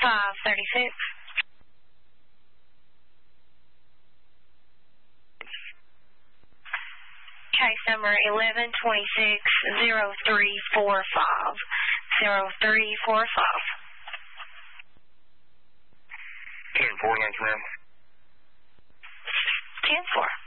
536. Case number 1126-0345. 0345. 10-4, yes, ma'am. 10-4.